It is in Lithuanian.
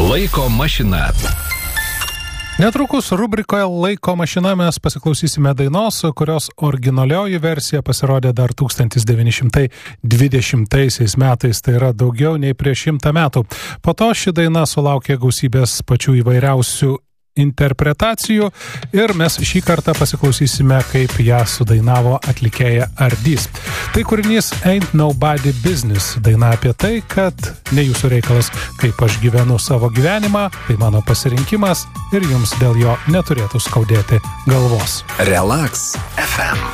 Laiko mašina. Netrukus rubrikoje Laiko mašina mes pasiklausysime dainos, kurios originalioji versija pasirodė dar 1920 metais, tai yra daugiau nei prieš 100 metų. Po to ši daina sulaukė gausybės pačių įvairiausių interpretacijų ir mes šį kartą pasiklausysime, kaip ją sudainavo atlikėja Ardys. Tai kūrinys Ain't Nobody Business, daina apie tai, kad ne jūsų reikalas, kaip aš gyvenu savo gyvenimą, tai mano pasirinkimas ir jums dėl jo neturėtų skaudėti galvos. Relax FM.